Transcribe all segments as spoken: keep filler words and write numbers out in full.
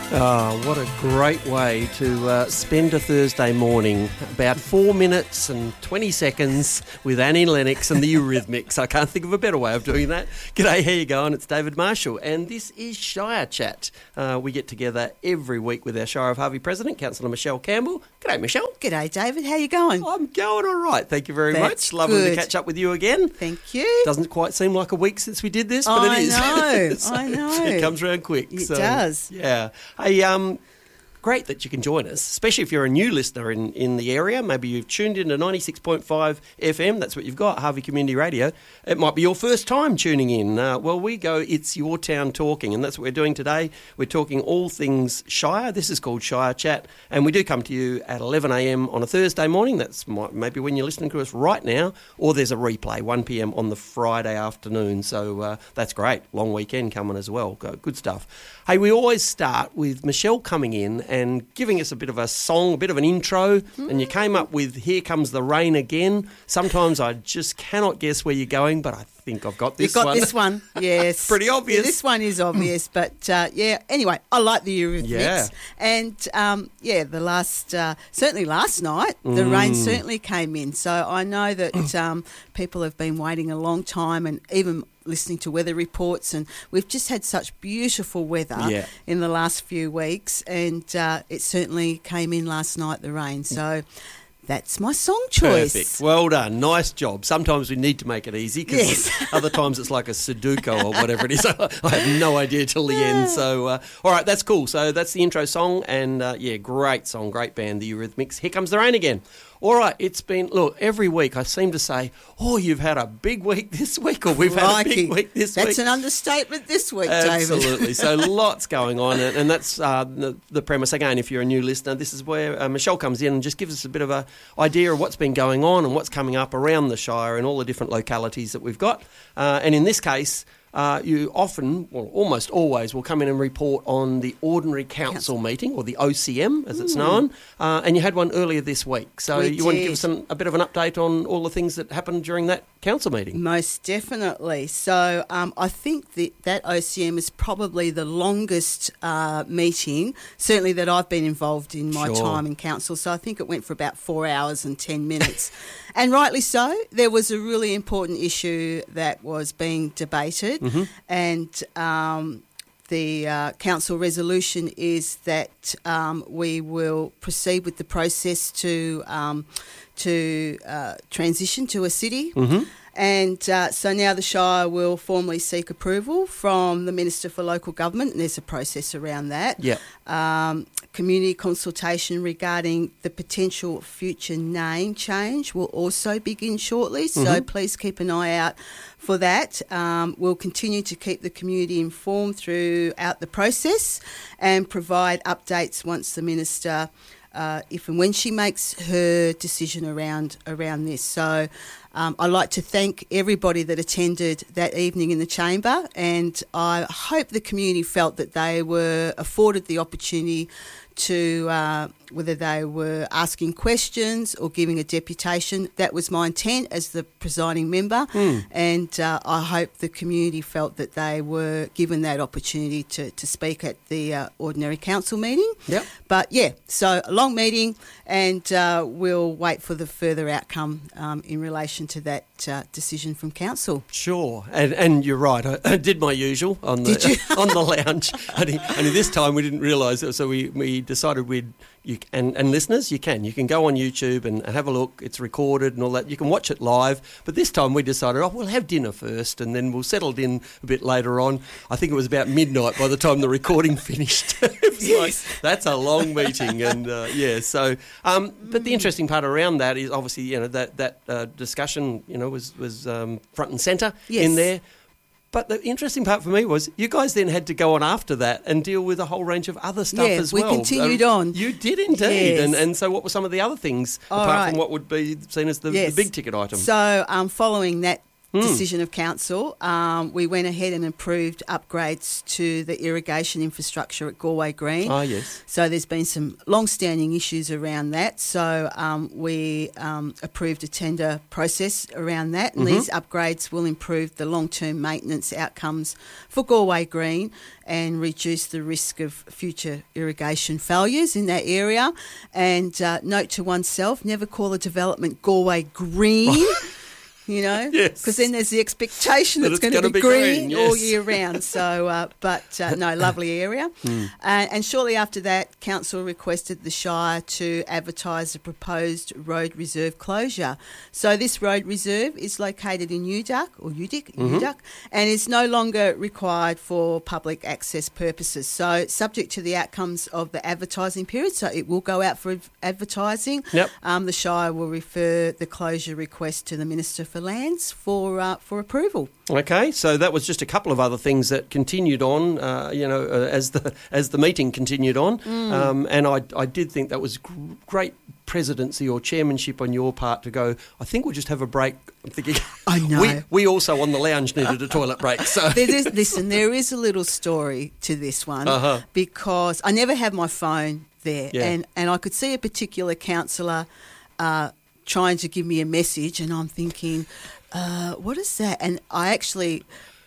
Oh, what a great way to uh, spend a Thursday morning. About four minutes and twenty seconds with Annie Lennox and the Eurythmics. I can't think of a better way of doing that. G'day, how you going? It's David Marshall, and this is Shire Chat. Uh, we get together every week with our Shire of Harvey President, Councillor Michelle Campbell. G'day, Michelle. G'day, David. How you going? I'm going all right. Thank you very That's much. Lovely good. to catch up with you again. Thank you. Doesn't quite seem like a week since we did this, but I it is. know, So I know. It comes around quick. It so, does. Yeah. Hey, um... great that you can join us, especially if you're a new listener in, in the area. Maybe you've tuned in to ninety-six point five F M. That's what you've got, Harvey Community Radio. It might be your first time tuning in. Uh, well, we go, It's Your Town Talking, and that's what we're doing today. We're talking all things Shire. This is called Shire Chat, and we do come to you at eleven a m on a Thursday morning. That's my, maybe when you're listening to us right now, or there's a replay, one p m on the Friday afternoon. So uh, that's great. Long weekend coming as well. Good stuff. Hey, we always start with Michelle coming in and giving us a bit of a song, a bit of an intro, mm. and you came up with Here Comes the Rain Again. Sometimes I just cannot guess where you're going, but I think I've got this You've got one. this one, yes. Pretty obvious. Yeah, this one is obvious, but uh, yeah, anyway, I like the Eurythmics. Yeah. And um, yeah, the last, uh, certainly last night, the Mm. rain certainly came in. So I know that um, people have been waiting a long time and even listening to weather reports, and we've just had such beautiful weather Yeah. in the last few weeks, and uh, it certainly came in last night, the rain. So that's my song choice. Perfect. Well done. Nice job. Sometimes we need to make it easy because Yes. other times it's like a Sudoku or whatever it is. I have no idea till the end. So, uh, all right, that's cool. So that's the intro song, and uh, yeah, great song, great band, the Eurythmics. Here Comes the Rain Again. All right, it's been, look, every week I seem to say, oh, you've had a big week this week, or we've had a big Crikey. week this That's week. an understatement this week, David. Absolutely. So lots going on, and, and that's uh, the, the premise. Again, if you're a new listener, this is where uh, Michelle comes in and just gives us a bit of a idea of what's been going on and what's coming up around the Shire and all the different localities that we've got. Uh, and in this case, Uh, you often, well, almost always, will come in and report on the Ordinary Council, Council. meeting, or the O C M, as it's Mm. known. Uh, and you had one earlier this week. So We you want to did. give us an, a bit of an update on all the things that happened during that council meeting? Most definitely. So um, I think that that O C M is probably the longest uh, meeting, certainly that I've been involved in my Sure. time in council. So I think it went for about four hours and ten minutes. And rightly so. There was a really important issue that was being debated, Mm-hmm. and um, the uh, council resolution is that um, we will proceed with the process to um, to uh, transition to a city. Mm-hmm. And uh, so now the Shire will formally seek approval from the Minister for Local Government, and there's a process around that. Yeah. Um, community consultation regarding the potential future name change will also begin shortly, so Mhm. please keep an eye out for that. Um, we'll continue to keep the community informed throughout the process and provide updates once the Minister, uh, if and when she makes her decision around around this. So um, I'd like to thank everybody that attended that evening in the chamber, and I hope the community felt that they were afforded the opportunity to, uh, whether they were asking questions or giving a deputation. That was my intent as the presiding member, Mm. and uh, I hope the community felt that they were given that opportunity to, to speak at the uh, Ordinary Council meeting. Yep. But yeah, so a long meeting, and uh, we'll wait for the further outcome um, in relation to that uh, decision from council. Sure, and and you're right. I, I did my usual on the Did you? on the lounge. Only, only this time we didn't realise it, so we, we decided we'd. You, and, and listeners, you can. You can go on YouTube and, and have a look. It's recorded and all that. You can watch it live. But this time we decided, oh, we'll have dinner first and then we'll settle it in a bit later on. I think it was about midnight by the time the recording finished. It was Yes. like, that's a long meeting. And, uh, yeah, so... Um, but the interesting part around that is obviously, you know, that, that uh, discussion, you know, was, was um, front and centre Yes. in there. But the interesting part for me was you guys then had to go on after that and deal with a whole range of other stuff Yeah, as we well. continued Um, on. You did indeed. Yes. And and so what were some of the other things All apart right. from what would be seen as the, Yes. the big ticket item? So um, following that mm. decision of council, um, we went ahead and approved upgrades to the irrigation infrastructure at Galway Green. Oh, yes. So there's been some long-standing issues around that. So um, we um, approved a tender process around that, and mm-hmm. these upgrades will improve the long-term maintenance outcomes for Galway Green and reduce the risk of future irrigation failures in that area. And uh, note to oneself, never call a development Galway Green. You know, yes. because then there's the expectation that, that it's, it's going to be, be green, green yes. all year round. So, uh, but uh, no, lovely area. Mm. Uh, and shortly after that, council requested the Shire to advertise a proposed road reserve closure. So this road reserve is located in Uduck or Udick, mm-hmm. Uduck, and is no longer required for public access purposes. So, subject to the outcomes of the advertising period, so it will go out for advertising. Yep. Um, the Shire will refer the closure request to the Minister for Lands for uh, for approval. Okay, so that was just a couple of other things that continued on, uh, you know, uh, as the as the meeting continued on, mm. um, and I I did think that was gr- great presidency or chairmanship on your part to go, I think we'll just have a break. I'm thinking, I know. We, we also on the lounge needed a toilet break. So there is, listen, there is a little story to this one uh-huh. because I never had my phone there, yeah. and and I could see a particular councillor Uh, trying to give me a message, and I'm thinking, uh, what is that? And I actually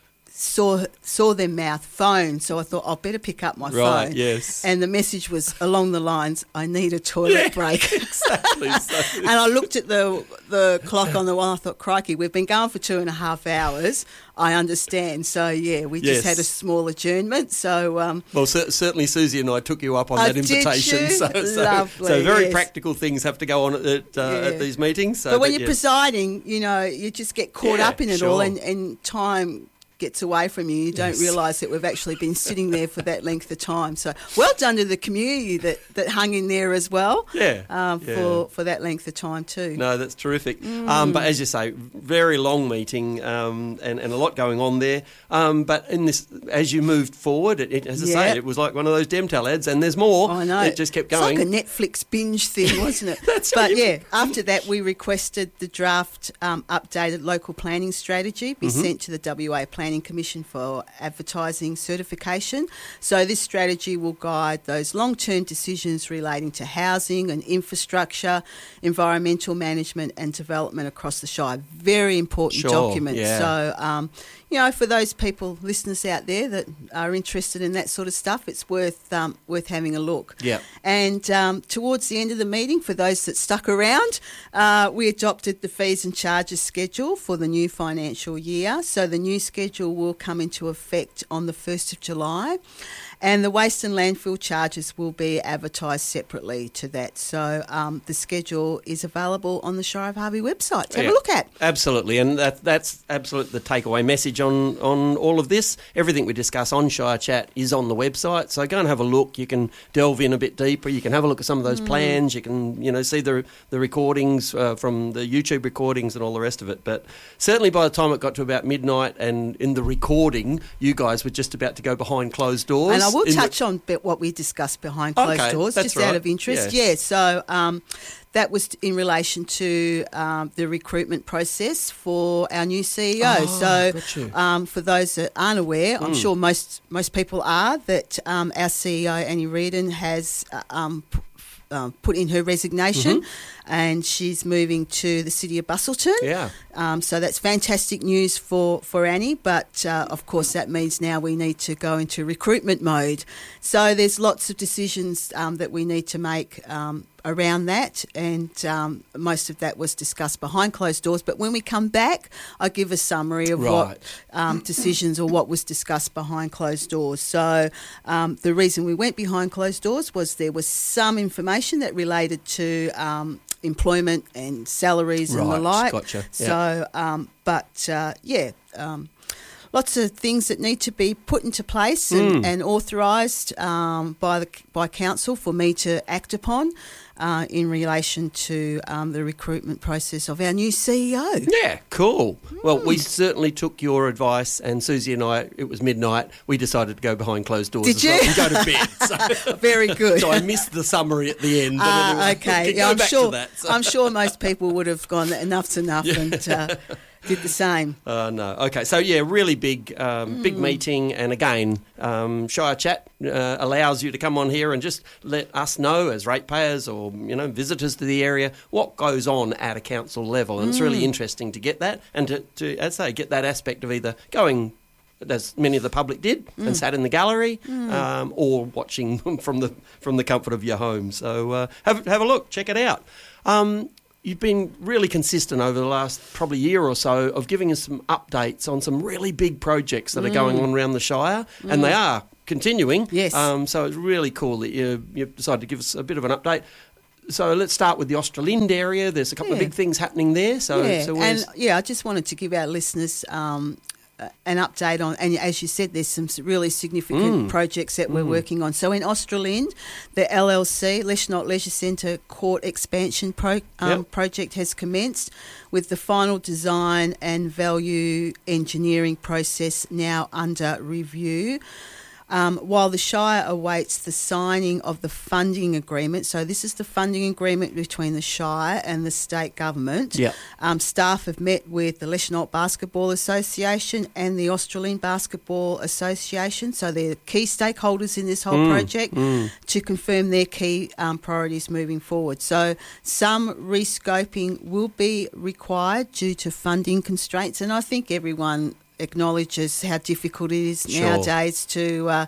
saw saw their mouth phone, so I thought I'll better pick up my right, phone. Yes. And the message was along the lines, I need a toilet yeah, break. Exactly. So. And I looked at the the clock on the wall, I thought, crikey, we've been going for two and a half hours. I understand. So, yeah, we just yes. had a small adjournment. So, um, Well, cer- certainly Susie and I took you up on oh, that invitation. Did you? So, so, Lovely, so very yes. practical things have to go on at, at, uh, yeah. at these meetings. So but when that, you're yes. presiding, you know, you just get caught Yeah, up in it sure. all, and, and time gets away from you. You don't Yes. realise that we've actually been sitting there for that length of time. So well done to the community that, that hung in there as well. Yeah, um, yeah. for for that length of time too. No, that's terrific. Mm. Um, but as you say, very long meeting um, and, and a lot going on there. Um, but in this, as you moved forward, it, it, as I Yeah. say, it was like one of those Demtel ads, and there's more. I know. It just kept going. It's like a Netflix binge thing, wasn't it? That's but how you- yeah, after that we requested the draft um, updated local planning strategy be Mm-hmm. sent to the W A Planning Commission for advertising certification. So this strategy will guide those long-term decisions relating to housing and infrastructure, environmental management and development across the Shire. Very important Sure, document. yeah. So, um, you know, for those people, listeners out there that are interested in that sort of stuff, it's worth um, worth having a look. Yeah. And um, towards the end of the meeting, for those that stuck around, uh, we adopted the fees and charges schedule for the new financial year. So the new schedule will come into effect on the first of July. And the waste and landfill charges will be advertised separately to that. So um, the schedule is available on the Shire of Harvey website to have Yeah, a look at. Absolutely, and that, that's absolutely the takeaway message on, on all of this. Everything we discuss on Shire Chat is on the website, so go and have a look. You can delve in a bit deeper. You can have a look at some of those mm. plans. You can, you know, see the the recordings uh, from the YouTube recordings and all the rest of it. But certainly by the time it got to about midnight and in the recording, you guys were just about to go behind closed doors. And I will in touch the... on bit what we discussed behind closed okay, doors, that's just right. out of interest. Yes. Yeah, so um, that was in relation to um, the recruitment process for our new C E O. Oh, so got you. um, for those that aren't aware, I'm Mm. sure most most people are, that um, our C E O, Annie Reardon, has uh, um, p- um, put in her resignation Mm-hmm. and she's moving to the city of Busselton. Yeah. Um, so that's fantastic news for, for Annie, but uh, of course that means now we need to go into recruitment mode. So there's lots of decisions um, that we need to make um, around that, and um, most of that was discussed behind closed doors. But when we come back, I'll give a summary of Right. what um, decisions or what was discussed behind closed doors. So um, the reason we went behind closed doors was there was some information that related to um, employment and salaries and the Right, like. gotcha. So, um, but uh, yeah, um, lots of things that need to be put into place and, Mm. and authorised um, by the by council for me to act upon uh, in relation to um, the recruitment process of our new C E O. Yeah, cool. Well, we certainly took your advice, and Susie and I, it was midnight, we decided to go behind closed doors Did as you? well and go to bed. So, Very good. so I missed the summary at the end. But Uh, anyway, we okay, can yeah, go I'm back sure. to that, so. I'm sure most people would have gone enough's enough, and uh, did the same. Uh, no. Okay. So yeah, really big, um, mm. big meeting, and again, um, Shire Chat uh, allows you to come on here and just let us know as ratepayers or you know visitors to the area what goes on at a council level, and mm. it's really interesting to get that and to, to, as I say, get that aspect of either going, as many of the public did, mm. and sat in the gallery, mm. um, or watching from the from the comfort of your home. So uh, have have a look, check it out. Um, You've been really consistent over the last probably year or so of giving us some updates on some really big projects that mm. are going on around the Shire, mm. and they are continuing. Yes. Um, so it's really cool that you, you've decided to give us a bit of an update. So let's start with the Australind area. There's a couple yeah. of big things happening there. So, yeah. so and yeah, I just wanted to give our listeners um, an update on, and as you said, there's some really significant mm. projects that we're mm. working on. So in Australind, the L L C, Leisure Leisure Centre Court Expansion pro, um, yep. project has commenced, with the final design and value engineering process now under review. Um, while the Shire awaits the signing of the funding agreement, so this is the funding agreement between the Shire and the state government. Yep. Um, staff have met with the Leisure Basketball Association and the Australind Basketball Association, so they're key stakeholders in this whole mm, project, mm. to confirm their key um, priorities moving forward. So some rescoping will be required due to funding constraints, and I think everyone acknowledges how difficult it is sure. nowadays to uh,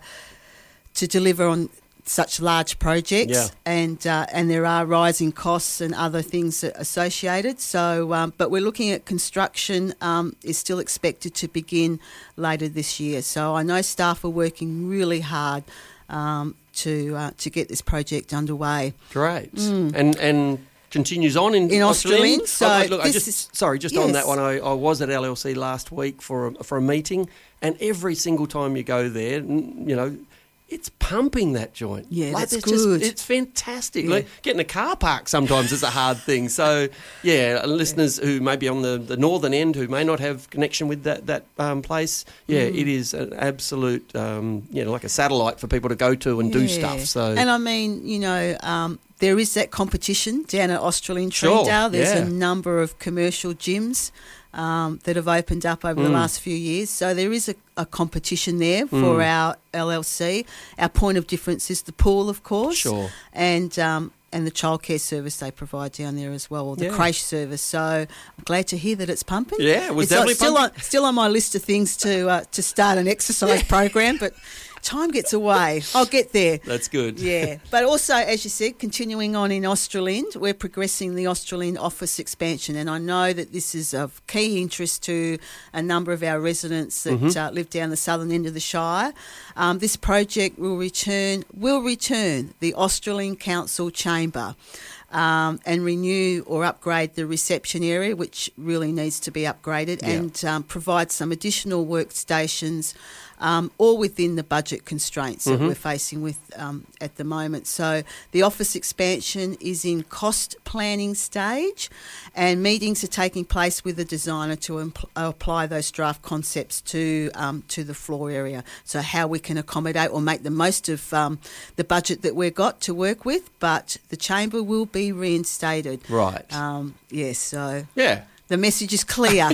to deliver on such large projects, yeah. and uh, and there are rising costs and other things associated. So, um, but we're looking at construction um, is still expected to begin later this year. So I know staff are working really hard um, to uh, to get this project underway. Great, mm. and and. continues on in, in Australind. So I, look, I just is, sorry, just yes. on that one, I, I was at L L C last week for a, for a meeting, and every single time you go there, you know, it's pumping that joint. Yeah, like, that's just, good. It's fantastic. Yeah. Like, getting a car park sometimes is a hard thing. So yeah, listeners who may be on the, the northern end who may not have connection with that that um, place, yeah, mm. it is an absolute, um, you know, like a satellite for people to go to and yeah. do stuff. So and I mean, you know. Um, There is that competition down at Australind sure, Treedale. There's yeah. a number of commercial gyms um, that have opened up over mm. the last few years. So there is a, a competition there for mm. our L L C. Our point of difference is the pool, of course. Sure. And um, and the childcare service they provide down there as well, or the yeah. creche service. So I'm glad to hear that it's pumping. Yeah, it was it's definitely like still pumping. On, still on my list of things to uh, to start an exercise program, but time gets away. I'll get there. That's good. Yeah. But also, as you said, continuing on in Australind, we're progressing the Australind office expansion. And I know that this is of key interest to a number of our residents that mm-hmm. uh, live down the southern end of the Shire. Um, this project will return, will return the Australind Council Chamber. Um, and renew or upgrade the reception area, which really needs to be upgraded, yeah. and um, provide some additional workstations, um, all within the budget constraints mm-hmm. that we're facing with um, at the moment. So the office expansion is in cost planning stage, and meetings are taking place with the designer to impl- apply those draft concepts to um, to the floor area. So how we can accommodate or make the most of um, the budget that we've got to work with, but the chamber will be reinstated. Right. Um, yes, so yeah. the message is clear.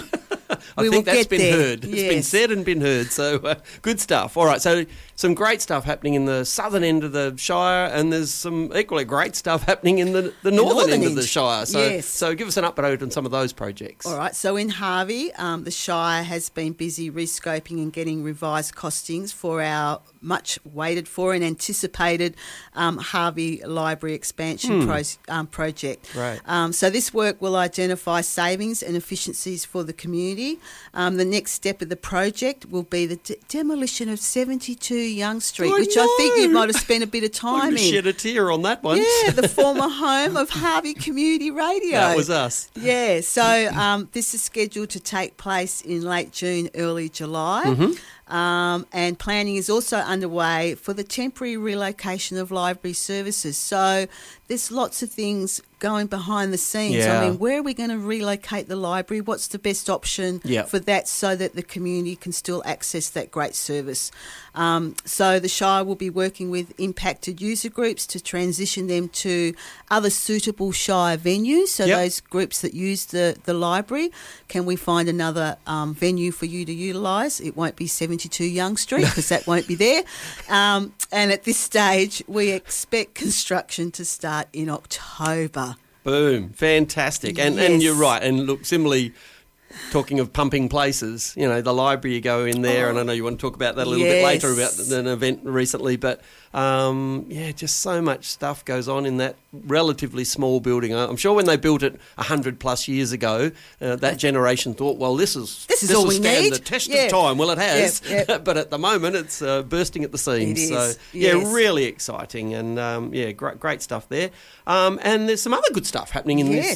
I we think will that's get been there. heard. Yes. It's been said and been heard. So uh, good stuff. All right. So some great stuff happening in the southern end of the Shire, and there's some equally great stuff happening in the, the, northern, northern end, end of the Shire. So, yes. so give us an update on some of those projects. All right. So in Harvey, um, the Shire has been busy rescoping and getting revised costings for our much waited for and anticipated um, Harvey Library expansion hmm. pro- um, project. Right. Um, so this work will identify savings and efficiencies for the community. Um, the next step of the project will be the de- demolition of seventy-two Young Street, I which know. I think you might have spent a bit of time in. Shed a tear on that one. Yeah, the former home of Harvey Community Radio. That was us. Yeah, so um, this is scheduled to take place in late June, early July. Mm-hmm. Um, and planning is also underway for the temporary relocation of library services. So there's lots of things going behind the scenes. Yeah. I mean, where are we going to relocate the library? What's the best option Yeah. for that so that the community can still access that great service? Um, so the Shire will be working with impacted user groups to transition them to other suitable Shire venues. So Yep. those groups that use the, the library, can we find another um, venue for you to utilise? It won't be seventy-two Young Street because that won't be there. Um, and at this stage, we expect construction to start in October. Boom. Fantastic. And and Yes. you're right. And look, similarly, talking of pumping places, you know, the library, you go in there, Oh. and I know you want to talk about that a little Yes. bit later about an event recently, but um, yeah, just so much stuff goes on in that relatively small building. I'm sure when they built it one hundred plus years ago, uh, that generation thought, well, this is This is all will we stand need. the test Yeah. of time. Well, it has, Yep, yep. but at the moment it's uh, bursting at the seams. It So is, yeah, yes. really exciting, and um, yeah, great, great stuff there. Um, and there's some other good stuff happening in Yes.